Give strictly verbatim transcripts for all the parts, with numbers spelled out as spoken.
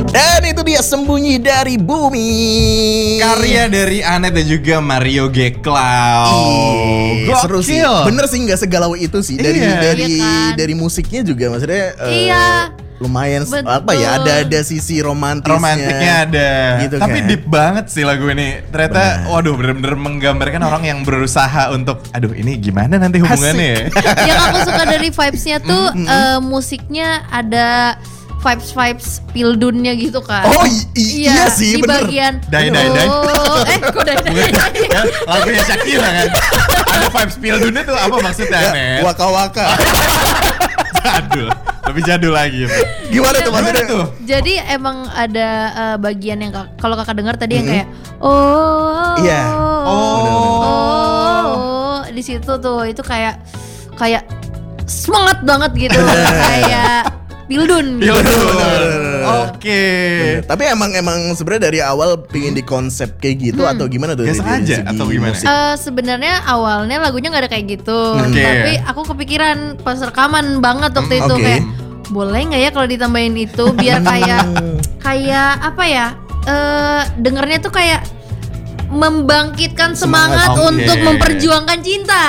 Dan itu dia Sembunyi dari Bumi, karya dari Anet dan juga Mario G. Cloud. Ih, seru sih. Bener sih, nggak segalau itu sih. Dari Iya. dari Iya kan? dari musiknya juga maksudnya. eh, Iya. Lumayan Betul. apa ya? Ada ada sisi romantisnya. Romantiknya ada, Gitu tapi kan. deep banget sih lagu ini. Ternyata, Benar. waduh, bener-bener menggambarkan orang yang berusaha untuk, aduh, ini gimana nanti hubungannya? ya? Yang aku suka dari vibes-nya tuh eh, musiknya ada vibes-vibes pildunnya gitu kan. Oh i- i- iya sih, di bener. bagian Dai, dai, dai. Oh, eh kok dai dai. Kan lagunya Shakira kan. Ada vibes Pildunnya tuh apa maksudnya, Ya, Net? waka waka. Jadul, lebih jadul lagi. Gimana tuh maksudnya? Gimana tuh? Jadi emang ada eh, bagian yang kak- kalau kakak dengar tadi yang kayak oh Iya. Oh. oh di situ tuh itu kayak kayak semangat banget gitu kayak pildun gitu. Pildun. Oke. Bener. Tapi emang emang sebenarnya dari awal pingin di konsep kayak gitu atau gimana tuh? Gak dari- sengaja dari segi atau gimana? musik? Eh, sebenarnya awalnya lagunya nggak ada kayak gitu, Oke. tapi aku kepikiran pas rekaman banget waktu Hmm, itu oke. kayak boleh nggak ya kalau ditambahin itu biar kayak kayak apa ya? Eh dengernya tuh kayak membangkitkan semangat, Semangat, oke. untuk memperjuangkan cinta.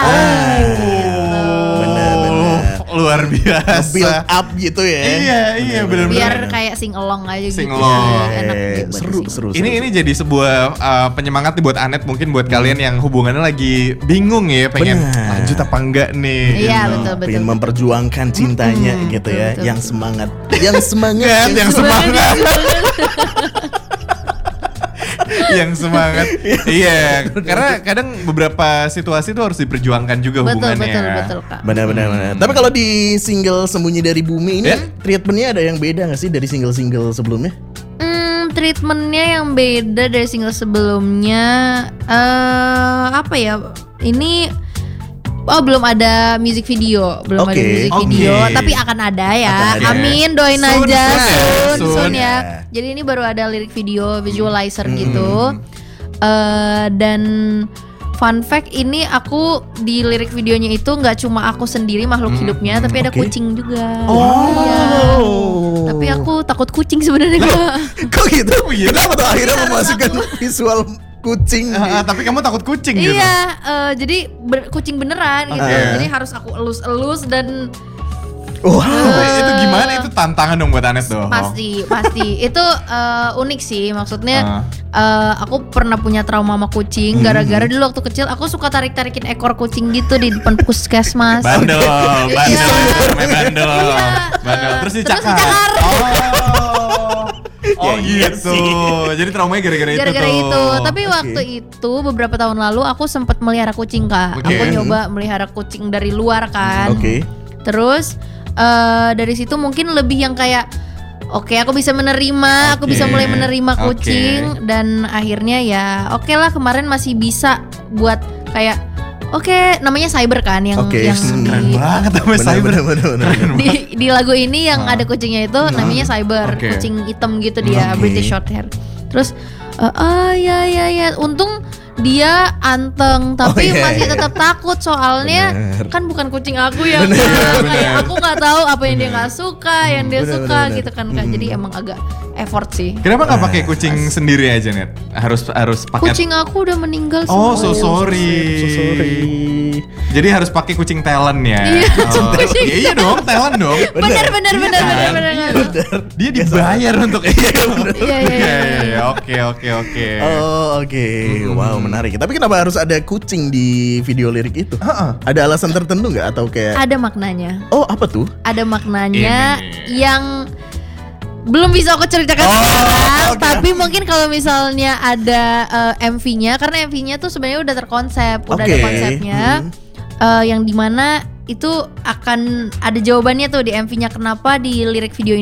Benar-benar. Luar biasa. Build up gitu ya. Iya, iya, bener-bener. Biar kayak sing along aja Sing gitu. along. Jadi enak Eh, gitu buat seru, sing. seru, Ini seru. ini jadi sebuah uh, penyemangat nih buat Anet, mungkin buat kalian yang hubungannya lagi bingung ya, pengen Benar. lanjut apa enggak nih. Iya, gitu. betul betul. Pengen memperjuangkan cintanya gitu ya. betul, Yang betul. semangat. Yang semangat. Kan, yang semangat. Yang semangat. Iya, karena kadang beberapa situasi tuh harus diperjuangkan juga Betul hubungannya. betul betul Kak. Benar-benar. benar. Tapi kalau di single Sembunyi dari Bumi ini Ya. treatmentnya ada yang beda nggak sih dari single-single sebelumnya? Hmm, treatmentnya yang beda dari single sebelumnya. eh apa ya? Ini oh belum ada music video, belum Oke, ada music oke. video, tapi akan ada ya. Akan ada. Amin, doain Soon, aja soon ya, soon, soon soon ya. ya. Jadi ini baru ada lirik video, visualizer Hmm. gitu. Eh dan fun fact ini aku di lirik videonya itu nggak cuma aku sendiri makhluk hidupnya, tapi ada oke. kucing juga. Oh. Iya. Tapi aku takut kucing sebenarnya Kak. Kok gitu? iya? Kenapa tuh akhirnya memasukkan visual kucing? Ah, ah, tapi kamu takut kucing gitu. Iya, eh, jadi ber- kucing beneran gitu. Oke. Jadi harus aku elus-elus dan Wow. Tapi itu gimana? Itu tantangan dong buat Anet tuh. pasti pasti itu eh, unik sih. Maksudnya Ah. eh, aku pernah punya trauma sama kucing gara-gara dulu waktu kecil aku suka tarik-tarikin ekor kucing gitu di depan puskesmas. Bandel, Iya. bandel, namanya bandel, Iya. bandel. Terus Terus dicakar. dicakar. Oh, oh Ya, iya gitu. sih. Jadi traumanya gara-gara itu Gara-gara tuh. itu, tapi waktu itu beberapa tahun lalu aku sempat melihara kucing Kak. Oke. Aku nyoba melihara kucing dari luar kan. Oke. Terus eh, dari situ mungkin lebih yang kayak oke aku bisa menerima, aku Oke. bisa mulai menerima Oke. kucing dan akhirnya ya oke lah kemarin masih bisa buat kayak oke namanya cyber kan yang Oke, yang Keren di, banget namanya Bener, cyber. bener, bener, bener. di di lagu ini yang Ah. ada kucingnya itu namanya cyber, Oke. kucing hitam gitu dia, Oke. British Shorthair. Terus eh, ah ya ya ya untung dia anteng tapi Oh, iya, masih iya. tetap takut soalnya Bener. kan bukan kucing aku ya Kak. bener. Kayak aku nggak tahu apa yang dia nggak suka yang dia Bener, suka bener, bener. gitu kan Kak. Jadi emang agak effort sih. Kenapa nggak pakai kucing sendiri aja, Net? Harus harus pakai. Kucing aku udah meninggal Oh, semua. so sorry. So sorry. Jadi harus pakai kucing talent ya. Iya, Oh, kucing iya, iya dong, talent dong. bener bener Iya bener kan? bener bener Iya. bener. Dia dibayar untuk itu. Iya iya Iya, iya. iya, iya. Oke, oke, oke. Oh oke, wow menarik. Tapi kenapa harus ada kucing di video lirik itu? Heeh. Ada alasan tertentu nggak atau kayak? Ada maknanya. Oh apa tuh? Ada maknanya Ini. yang belum bisa aku ceritakan Oh, sekarang, oke. tapi mungkin kalau misalnya ada eh, M V-nya, karena M V-nya tuh sebenarnya udah terkonsep, udah ada Oke. konsepnya, Hmm. eh, yang dimana itu akan ada jawabannya tuh di M V-nya kenapa di lirik video